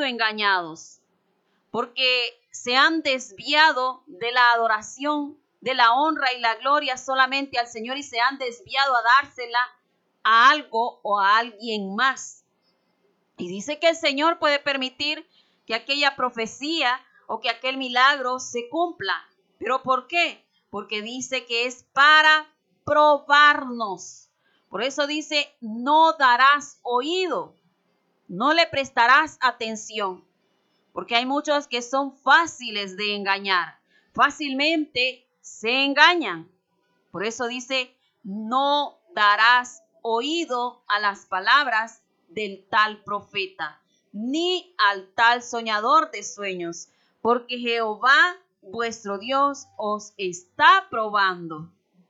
sido engañados, porque se han desviado de la adoración, de la honra y la gloria solamente al Señor y se han desviado a dársela a algo o a alguien más. Y dice que el Señor puede permitir que aquella profecía o que aquel milagro se cumpla. ¿Pero por qué? Porque dice que es para probarnos. Por eso dice, no darás oído, no le prestarás atención. Porque hay muchos que son fáciles de engañar, fácilmente se engañan. Por eso dice, no darás oído a las palabras del tal profeta, ni al tal soñador de sueños, porque Jehová vuestro Dios os está probando.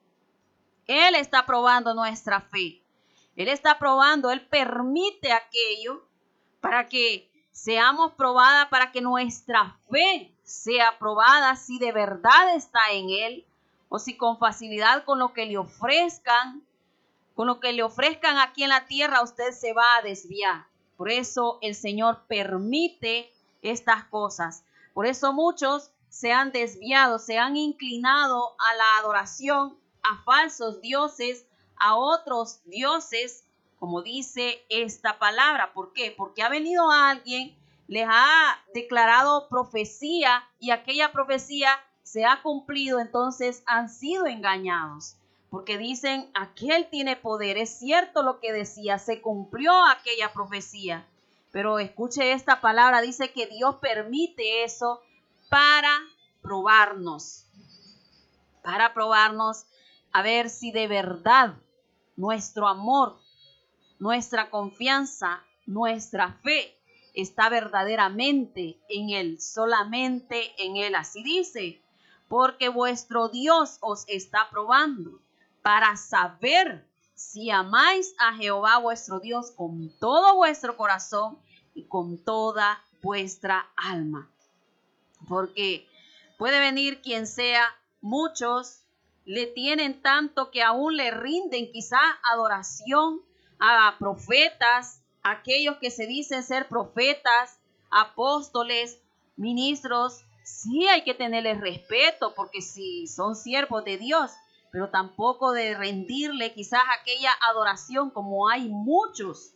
Él está probando nuestra fe. Él está probando, Él permite aquello para que seamos probadas, para que nuestra fe sea probada si de verdad está en Él o si con facilidad con lo que le ofrezcan, aquí en la tierra usted se va a desviar. Por eso el Señor permite estas cosas. Por eso muchos se han desviado, se han inclinado a la adoración a falsos dioses, a otros dioses, como dice esta palabra. ¿Por qué? Porque ha venido alguien, les ha declarado profecía y aquella profecía se ha cumplido, entonces han sido engañados. Porque dicen, aquel tiene poder. Es cierto lo que decía, se cumplió aquella profecía. Pero escuche esta palabra, dice que Dios permite eso para probarnos. Para probarnos a ver si de verdad nuestro amor, nuestra confianza, nuestra fe está verdaderamente en Él, solamente en Él. Así dice, porque vuestro Dios os está probando para saber si amáis a Jehová vuestro Dios con todo vuestro corazón y con toda vuestra alma. Porque puede venir quien sea, muchos le tienen tanto que aún le rinden quizá adoración a profetas, aquellos que se dicen ser profetas, apóstoles, ministros. Sí hay que tenerles respeto porque sí son siervos de Dios, pero tampoco de rendirle quizás aquella adoración como hay muchos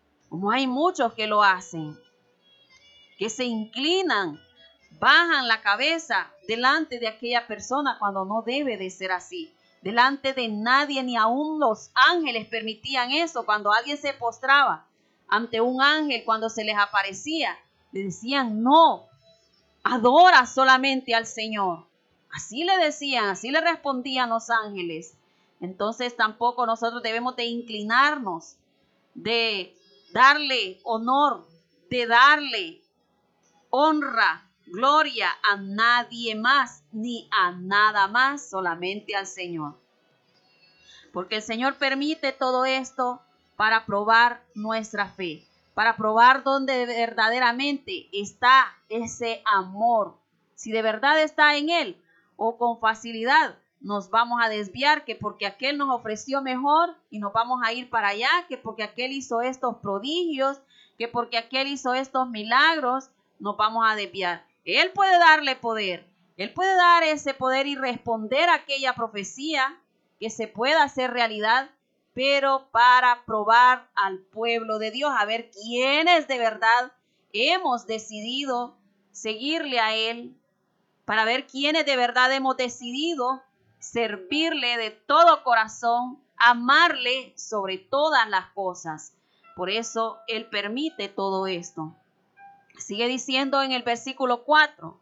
que lo hacen, que se inclinan, bajan la cabeza delante de aquella persona cuando no debe de ser así. Delante de nadie, ni aun los ángeles permitían eso. Cuando alguien se postraba ante un ángel, cuando se les aparecía, le decían, no, adora solamente al Señor. Así le decían, así le respondían los ángeles. Entonces tampoco nosotros debemos de inclinarnos, de darle honor, de darle honra, gloria a nadie más, ni a nada más, solamente al Señor. Porque el Señor permite todo esto para probar nuestra fe, para probar dónde verdaderamente está ese amor. Si de verdad está en Él o con facilidad nos vamos a desviar, que porque aquel nos ofreció mejor y nos vamos a ir para allá, que porque aquel hizo estos prodigios, que porque aquel hizo estos milagros, nos vamos a desviar. Él puede darle poder, Él puede dar ese poder y responder a aquella profecía que se pueda hacer realidad, pero para probar al pueblo de Dios, a ver quiénes de verdad hemos decidido seguirle a Él, para ver quiénes de verdad hemos decidido servirle de todo corazón, amarle sobre todas las cosas. Por eso Él permite todo esto. Sigue diciendo en el versículo 4,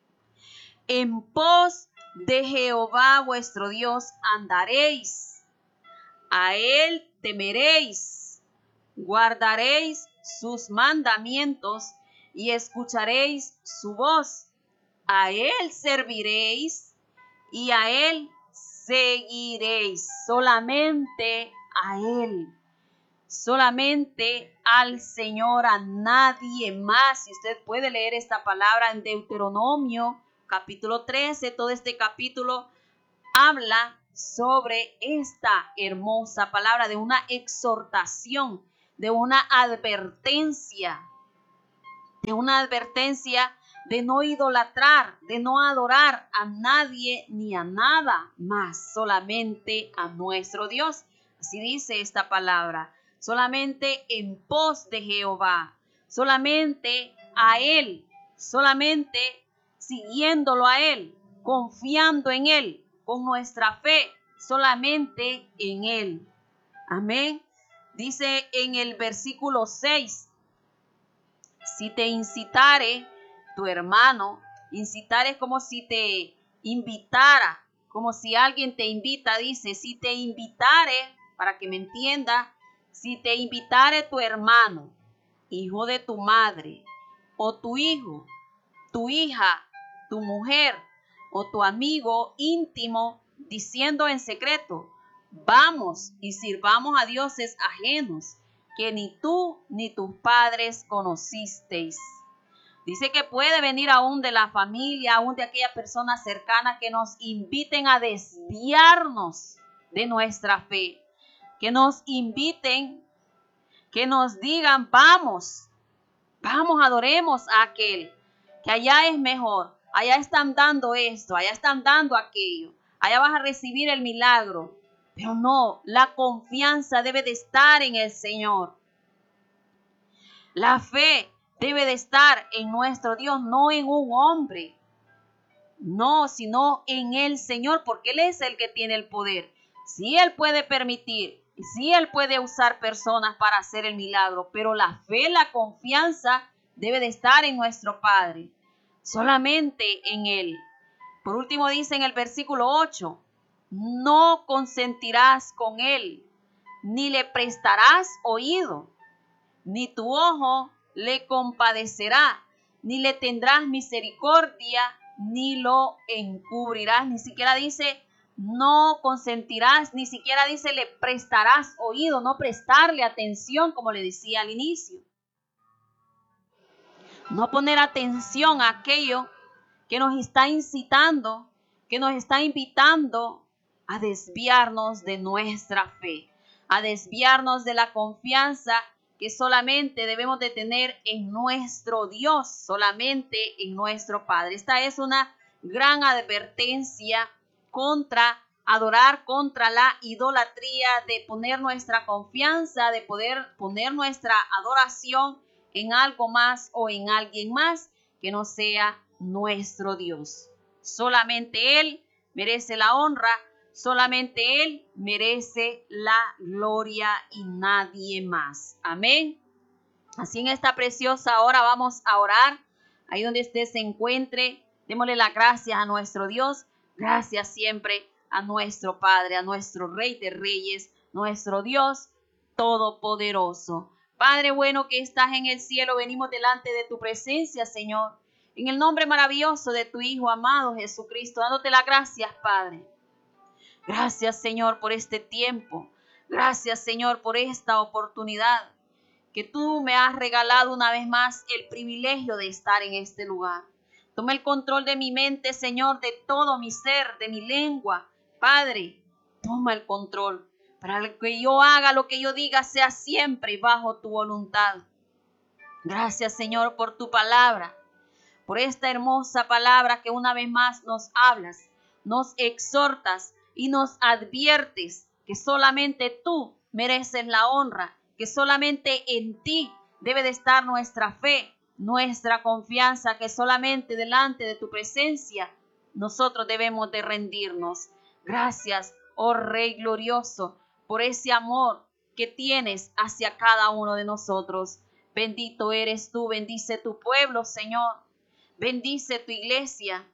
en pos de Jehová vuestro Dios andaréis, a Él temeréis, guardaréis sus mandamientos y escucharéis su voz. A Él serviréis y a Él seguiréis. Solamente a Él. Solamente al Señor, a nadie más. Si usted puede leer esta palabra en Deuteronomio, capítulo 13, todo este capítulo habla sobre esta hermosa palabra de una exhortación, de una advertencia. de una advertencia de no idolatrar, de no adorar a nadie ni a nada más, solamente a nuestro Dios. Así dice esta palabra, solamente en pos de Jehová, solamente a Él, solamente siguiéndolo a Él, confiando en Él, con nuestra fe, solamente en Él. Amén. Dice en el versículo 6, si te incitare tu hermano, incitar es como si te invitara, como si alguien te invita, dice, si te invitare, para que me entienda, si te invitare tu hermano, hijo de tu madre, o tu hijo, tu hija, tu mujer, o tu amigo íntimo, diciendo en secreto, vamos y sirvamos a dioses ajenos, que ni tú ni tus padres conocisteis. Dice que puede venir aún de la familia, aún de aquellas personas cercanas que nos inviten a desviarnos de nuestra fe, que nos inviten, que nos digan, vamos, adoremos a aquel, que allá es mejor, allá están dando esto, allá están dando aquello, allá vas a recibir el milagro. Pero no, la confianza debe de estar en el Señor. La fe debe de estar en nuestro Dios, no en un hombre. No, sino en el Señor, porque Él es el que tiene el poder. Sí, Él puede permitir, sí, Él puede usar personas para hacer el milagro, pero la fe, la confianza debe de estar en nuestro Padre, solamente en Él. Por último dice en el versículo 8, no consentirás con Él, ni le prestarás oído, ni tu ojo le compadecerá, ni le tendrás misericordia, ni lo encubrirás. Ni siquiera dice no consentirás, ni siquiera dice le prestarás oído, no prestarle atención, como le decía al inicio. No poner atención a aquello que nos está incitando, que nos está invitando a desviarnos de nuestra fe, a desviarnos de la confianza que solamente debemos de tener en nuestro Dios, solamente en nuestro Padre. Esta es una gran advertencia contra adorar, contra la idolatría, de poner nuestra confianza, de poder poner nuestra adoración en algo más o en alguien más que no sea nuestro Dios. Solamente Él merece la honra, solamente Él merece la gloria y nadie más. Amén. Así en esta preciosa hora vamos a orar. Ahí donde usted se encuentre, démosle las gracias a nuestro Dios. Gracias siempre a nuestro Padre, a nuestro Rey de Reyes, nuestro Dios Todopoderoso. Padre bueno que estás en el cielo, venimos delante de tu presencia, Señor, en el nombre maravilloso de tu Hijo amado Jesucristo, dándote las gracias, Padre. Gracias, Señor, por este tiempo. Gracias, Señor, por esta oportunidad que tú me has regalado una vez más el privilegio de estar en este lugar. Toma el control de mi mente, Señor, de todo mi ser, de mi lengua. Padre, toma el control para que yo haga, lo que yo diga sea siempre bajo tu voluntad. Gracias, Señor, por tu palabra, por esta hermosa palabra que una vez más nos hablas, nos exhortas y nos adviertes que solamente tú mereces la honra, que solamente en ti debe de estar nuestra fe, nuestra confianza, que solamente delante de tu presencia nosotros debemos de rendirnos. Gracias, oh Rey glorioso, por ese amor que tienes hacia cada uno de nosotros. Bendito eres tú, bendice tu pueblo, Señor. Bendice tu iglesia.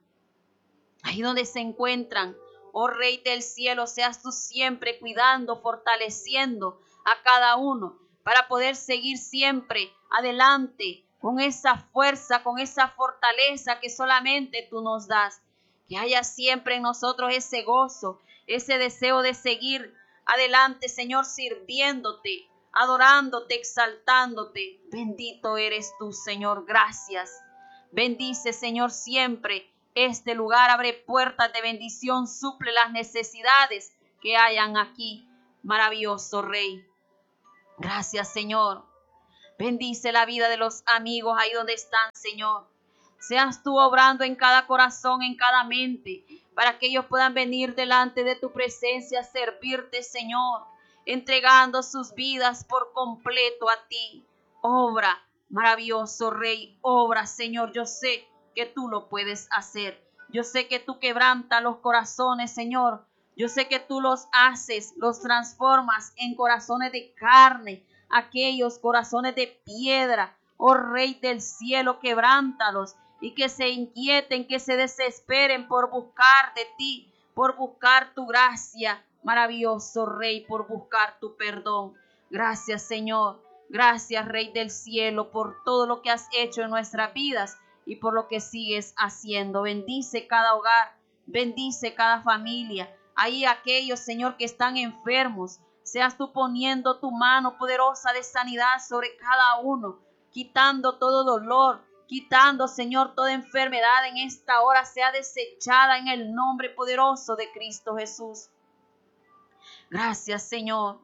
Ahí donde se encuentran, oh Rey del cielo, seas tú siempre cuidando, fortaleciendo a cada uno para poder seguir siempre adelante con esa fuerza, con esa fortaleza que solamente tú nos das. Que haya siempre en nosotros ese gozo, ese deseo de seguir adelante, Señor, sirviéndote, adorándote, exaltándote. Bendito eres tú, Señor. Gracias. Bendice, Señor, siempre este lugar. Abre puertas de bendición, suple las necesidades que hayan aquí. Maravilloso Rey. Gracias, Señor. Bendice la vida de los amigos ahí donde están, Señor. Seas tú obrando en cada corazón, en cada mente, para que ellos puedan venir delante de tu presencia a servirte, Señor, entregando sus vidas por completo a ti. Obra, maravilloso Rey, obra, Señor. Yo sé que tú lo puedes hacer. Yo sé que tú quebrantas los corazones, Señor. Yo sé que tú los haces, los transformas en corazones de carne, aquellos corazones de piedra. Oh Rey del cielo, quebrántalos y que se inquieten, que se desesperen por buscar de ti, por buscar tu gracia, maravilloso Rey, por buscar tu perdón. Gracias, Señor. Gracias, Rey del cielo, por todo lo que has hecho en nuestras vidas y por lo que sigues haciendo. Bendice cada hogar, bendice cada familia. Ahí aquellos, Señor, que están enfermos, seas tú poniendo tu mano poderosa de sanidad sobre cada uno, quitando todo dolor, quitando, Señor, toda enfermedad en esta hora sea desechada en el nombre poderoso de Cristo Jesús. Gracias, Señor.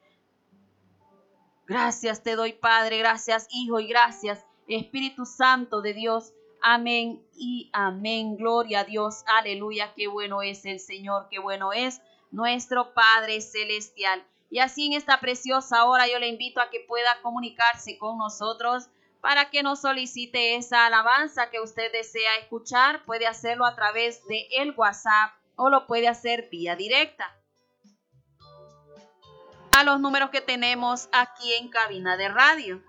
Gracias te doy, Padre, gracias, Hijo, y gracias, Espíritu Santo de Dios. Amén y amén. Gloria a Dios. Aleluya. Qué bueno es el Señor, qué bueno es nuestro Padre Celestial. Y así en esta preciosa hora yo le invito a que pueda comunicarse con nosotros para que nos solicite esa alabanza que usted desea escuchar. Puede hacerlo a través de el WhatsApp o lo puede hacer vía directa a los números que tenemos aquí en cabina de radio.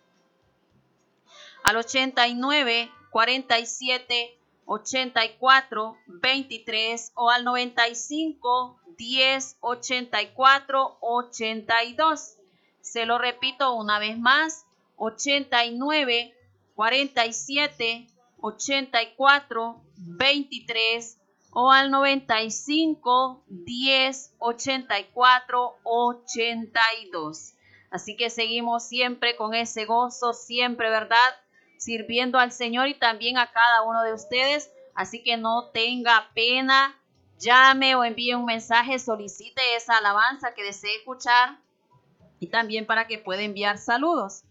Al 89 47 84 23 o al 95 10 84 82. Se lo repito una vez más, 89 47 84 23 o al 95 10 84 82. Así que seguimos siempre con ese gozo, siempre, ¿verdad? Sirviendo al Señor y también a cada uno de ustedes. Así que no tenga pena, llame o envíe un mensaje, solicite esa alabanza que desee escuchar y también para que pueda enviar saludos.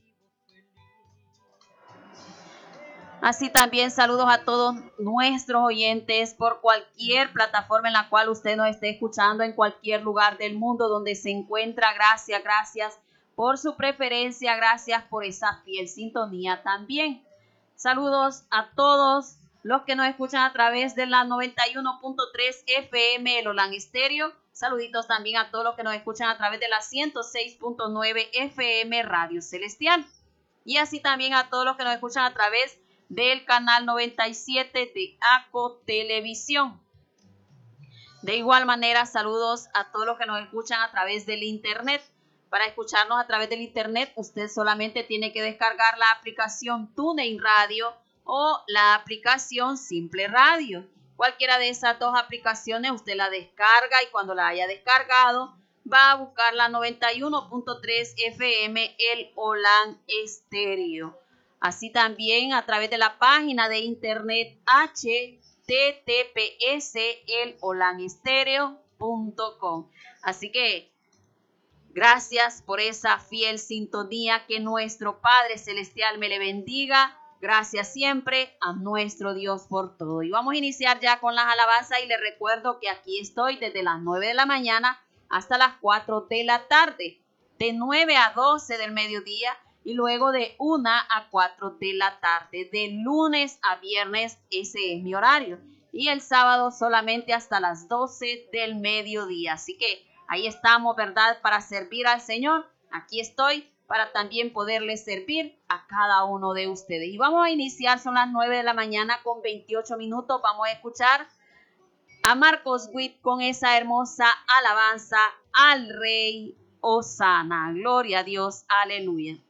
Así también saludos a todos nuestros oyentes por cualquier plataforma en la cual usted nos esté escuchando, en cualquier lugar del mundo donde se encuentra. Gracias por su preferencia, gracias por esa fiel sintonía también. Saludos a todos los que nos escuchan a través de la 91.3 FM El Olan Estéreo. Saluditos también a todos los que nos escuchan a través de la 106.9 FM Radio Celestial. Y así también a todos los que nos escuchan a través del canal 97 de ACO Televisión. De igual manera, saludos a todos los que nos escuchan a través del internet. Para escucharnos a través del internet, usted solamente tiene que descargar la aplicación TuneIn Radio o la aplicación Simple Radio. Cualquiera de esas dos aplicaciones usted la descarga y cuando la haya descargado va a buscar la 91.3 FM El Olan Estéreo. Así también a través de la página de internet https://elolanestereo.com. Así que gracias por esa fiel sintonía. Que nuestro Padre Celestial me le bendiga. Gracias siempre a nuestro Dios por todo. Y vamos a iniciar ya con las alabanzas y les recuerdo que aquí estoy desde las 9 de la mañana hasta las 4 de la tarde, de 9 a 12 del mediodía y luego de 1 a 4 de la tarde, de lunes a viernes. Ese es mi horario, y el sábado solamente hasta las 12 del mediodía. Así que ahí estamos, ¿verdad? Para servir al Señor. Aquí estoy para también poderles servir a cada uno de ustedes. Y vamos a iniciar, son las 9 de la mañana con 28 minutos. Vamos a escuchar a Marcos Witt con esa hermosa alabanza al Rey Hosana. Gloria a Dios, aleluya.